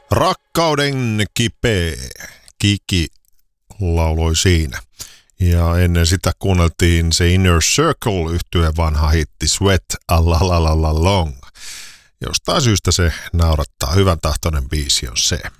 Rakkauden kipeä Kiki lauloi siinä. Ja ennen sitä kuunneltiin se Inner Circle -yhtyeen vanha hitti Sweat a la la la la long. Jostain syystä se naurattaa. Hyvän tahtoinen biisi on se.